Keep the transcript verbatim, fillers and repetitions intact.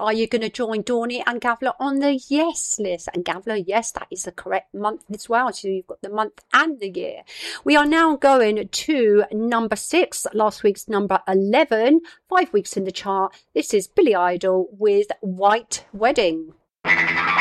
Are you going to join Dawny and Gavler on the yes list? And Gavler, yes, that is the correct month as well. So you've got the month and the year. We are now going to number six, last week's number eleven, five weeks in the chart. This is Billy Idol with White Wedding.